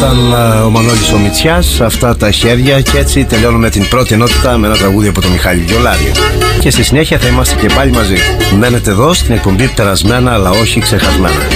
ήταν ο Μανώλης ο Μητσιάς, αυτά τα χέρια, και έτσι τελειώνουμε την πρώτη ενότητα με ένα τραγούδι από τον Μιχάλη Βιολάριο. Και στη συνέχεια θα είμαστε και πάλι μαζί. Μένετε εδώ στην εκπομπή Περασμένα αλλά όχι ξεχασμένα.